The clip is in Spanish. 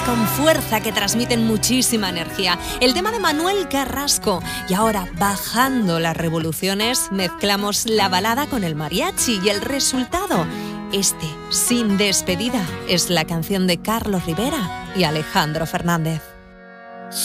con fuerza, que transmiten muchísima energía. El tema de Manuel Carrasco. Y ahora, bajando las revoluciones, mezclamos la balada con el mariachi y el resultado, Sin despedida, es la canción de Carlos Rivera y Alejandro Fernández.